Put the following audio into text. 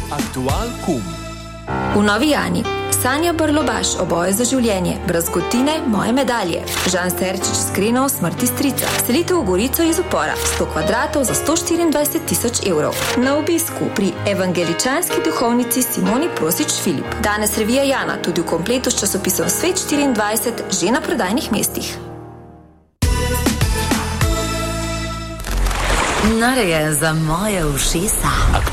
Aktual kum. V Novi Jani. Sanja Brlobaš o boju za življenje, brazgotine, moje medalje. Žan Serčič skrena o smrti strica. Selitev v Gorico iz upora, 100 kvadratov za 124 000 evrov. Na obisku pri evangeličanski duhovnici Simoni Prosič Filip. Danes revija Jana, tudi v kompletu s časopisom Svet 24, že na prodajnih mestih. Narejen za moje ušesa.